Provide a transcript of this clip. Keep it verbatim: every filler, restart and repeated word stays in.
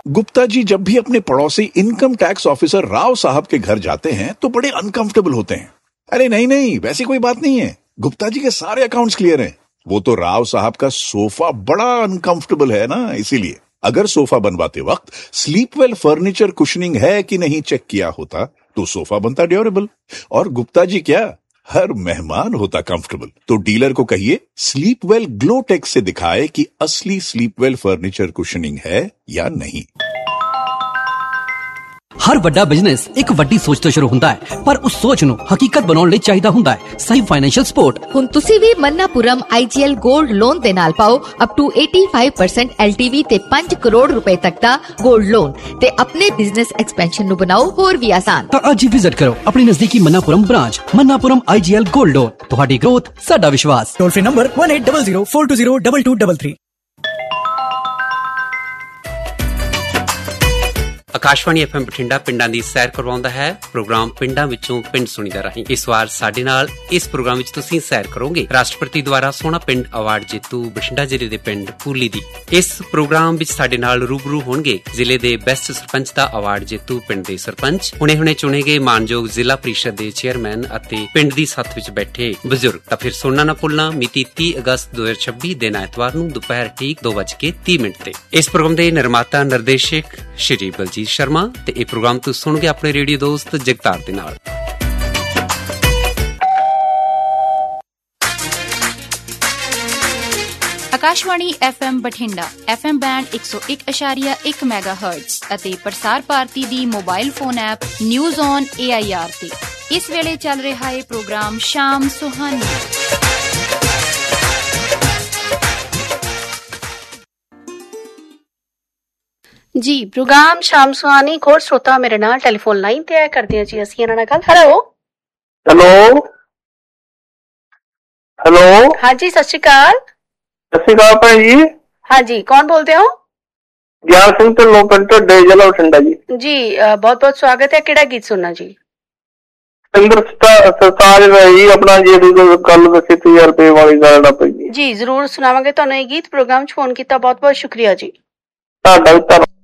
गुप्ता जी जब भी अपने पड़ोसी इनकम टैक्स ऑफिसर राव साहब के घर जाते हैं तो बड़े अनकंफर्टेबल होते हैं। अरे नहीं नहीं, वैसी कोई बात नहीं है, गुप्ता जी के सारे अकाउंट्स क्लियर हैं। वो तो राव साहब का सोफा बड़ा अनकंफर्टेबल है ना, इसीलिए अगर सोफा बनवाते वक्त स्लीपवेल फर्नीचर कुशनिंग है कि नहीं चेक किया होता तो सोफा बनता ड्यूरेबल, और गुप्ता जी क्या हर मेहमान होता कंफर्टेबल। तो डीलर को कहिए स्लीपवेल ग्लोटेक्स से दिखाए कि असली स्लीपवेल फर्नीचर कुशनिंग है या नहीं। हर ਵੱਡਾ ਬਿਜ਼ਨਸ ਇੱਕ ਵੱਡੀ ਸੋਚ ਤੋਂ ਸ਼ੁਰੂ ਹੁੰਦਾ ਹੈ, ਪਰ ਉਸ ਸੋਚ ਨੂੰ ਹਕੀਕਤ ਬਣਾਉਣ ਲਈ ਚਾਹੀਦਾ ਹੁੰਦਾ ਹੈ ਸਹੀ ਫਾਈਨੈਂਸ਼ੀਅਲ ਸਪੋਰਟ। ਹੁਣ ਤੁਸੀਂ ਵੀ ਮन्नापुरम आई जी एल ਗੋਲਡ ਲੋਨ ਦੇ ਨਾਲ ਪਾਓ up to eighty-five percent L T V ਤੇ five ਕਰੋੜ ਰੁਪਏ ਤੱਕ ਦਾ ਗੋਲਡ ਲੋਨ ਤੇ ਆਪਣੇ ਬਿਜ਼ਨਸ ਐਕਸਪੈਂਸ਼ਨ ਨੂੰ ਬਣਾਓ ਹੋਰ ਵੀ ਆਸਾਨ। ਤਾਂ ਅੱਜ ਹੀ ਵਿਜ਼ਿਟ ਕਰੋ ਆਪਣੀ ਨਜ਼ਦੀਕੀ मन्नापुरम ਬ੍ਰਾਂਚ। मन्नापुरम आई जी एल ਗੋਲਡ ਲੋਨ, ਤੁਹਾਡੀ ਗ੍ਰੋਥ ਸਾਡਾ ਵਿਸ਼ਵਾਸ। Toll free number one eight zero zero four two zero two two three three। Akashvani F M Bathinda ਪਿੰਡਾਂ ਦੀ ਸੈਰ ਕਰਵਾਉਂਦਾ ਹੈ ਪ੍ਰੋਗਰਾਮ ਪਿੰਡਾਂ ਵਿੱਚੋਂ ਪਿੰਡ ਸੁਣੀਦਾ ਰਾਹੀਂ। ਇਸ ਵਾਰ ਸਾਡੇ ਨਾਲ ਇਸ ਪ੍ਰੋਗਰਾਮ ਵਿੱਚ ਤੁਸੀਂ ਸੈਰ ਕਰੋਗੇ ਰਾਸ਼ਟਰਪਤੀ ਦੁਆਰਾ ਸੋਹਣਾ ਪਿੰਡ ਅਵਾਰਡ ਜੇਤੂ ਬਠਿੰਡਾ ਜ਼ਿਲ੍ਹੇ ਦੇ ਪਿੰਡ ਫੂਲੀ ਦੀ। ਇਸ ਪ੍ਰੋਗਰਾਮ ਵਿੱਚ ਸਾਡੇ ਨਾਲ ਰੂਬਰੂ ਹੋਣਗੇ ਜ਼ਿਲ੍ਹੇ ਦੇ ਬੈਸਟ ਸਰਪੰਚ ਦਾ ਅਵਾਰਡ ਜੇਤੂ ਪਿੰਡ ਦੇ ਸਰਪੰਚ, ਹੁਣੇ ਹੁਣੇ ਚੁਣੇ ਗਏ ਮਾਨਯੋਗ ਜ਼ਿਲ੍ਹਾ ਪ੍ਰੀਸ਼ਦ ਦੇ ਚੇਅਰਮੈਨ ਅਤੇ ਪਿੰਡ ਦੀ ਸੱਥ ਵਿੱਚ ਬੈਠੇ ਬਜ਼ੁਰਗ। ਤਾਂ ਫਿਰ ਸੁਣਨਾ ਨਾ ਭੁੱਲਣਾ ਮਿਤੀ ਤੀਹ ਅਗਸਤ ਦੋ ਹਜ਼ਾਰ ਛੱਬੀ ਦਿਨ ਐਤਵਾਰ ਨੂੰ ਦੁਪਹਿਰ ਠੀਕ ਦੋ ਵੱਜ ਕੇ ਤੀਹ ਮਿੰਟ ਤੇ। ਇਸ ਪ੍ਰੋਗਰਾਮ ਦੇ ਨਿਰਮਾਤਾ ਨਿਰਦੇਸ਼ਕ ਸ਼੍ਰੀ ਬਲਜੀਤ ਸ਼ਰਮਾ ਤੇ ਇਹ ਪ੍ਰੋਗਰਾਮ ਤੁਸੀਂ ਸੁਣੋਗੇ ਆਪਣੇ ਰੇਡੀਓ ਦੋਸਤ ਜਗਤਾਰ ਦੇ ਨਾਲ। Akashvani F M Bathinda F M band ਇੱਕ ਸੌ ਇੱਕ ਦਸ਼ਮਲਵ ਇੱਕ ਮੈਗਾਹਰਟਜ਼ ਅਤੇ ਪ੍ਰਸਾਰ ਭਾਰਤੀ ਦੀ mobile phone app news on A I R ਤੇ ਇਸ ਵੇਲੇ ਚੱਲ ਰਿਹਾ ਹੈ ਪ੍ਰੋਗਰਾਮ ਸ਼ਾਮ ਸੁਹਾਨੀ। ਜੀ ਪ੍ਰੋਗਰਾਮ ਸ਼ਾਮ ਸੁਹਾਨੀ ਹੋਰ ਸਰੋਤਾ ਮੇਰੇ ਨਾਲ ਟੈਲੀਫੋਨ ਲਾਈਨ ਤੇ ਆਇਆ ਕਰਦੇ ਆ ਜੀ ਅਸੀਂ ਇਹਨਾਂ ਨਾਲ ਗੱਲ। ਹੈਲੋ ਹੈਲੋ ਹੈਲੋ ਹਾਂਜੀ ਸਤਿ ਸ਼੍ਰੀ ਅਕਾਲ। ਸਤਿ ਸ਼੍ਰੀ ਅਕਾਲ ਭੈਣ ਜੀ। ਹਾਂਜੀ ਕੌਣ ਬੋਲਦੇ ਹੋ? ਗਿਆਨ ਸਿੰਘ ਢਿੱਲੋਂ ਪਿੰਡ ਢੱਡੇ ਜ਼ਿਲ੍ਹਾ ਬਠਿੰਡਾ ਜੀ। ਜੀ ਬਹੁਤ ਬਹੁਤ ਸਵਾਗਤ ਹੈ। ਕਿਹੜਾ ਗੀਤ ਸੁਣਨਾ ਜੀ? ਸਿੰਦਰ ਸਰਤਾਜ ਜੀ ਆਪਣਾ ਜਿਹੜੀ ਗੱਲ ਦੱਸੀ ਤੀਹ ਹਜ਼ਾਰ ਰੁਪਏ ਵਾਲੀ ਗੱਲ ਨਾ ਪਈ ਜੀ ਜ਼ਰੂਰ ਸੁਣਾਵਾਂਗੇ ਤੁਹਾਨੂੰ ਇਹ ਗੀਤ। ਪ੍ਰੋਗਰਾਮ ਚ ਫੋਨ ਕੀਤਾ ਬਹੁਤ ਬਹੁਤ ਸ਼ੁਕਰੀਆ ਜੀ। ਤੁਹਾਡਾ ਵੀ ਧੰਨਵਾਦ।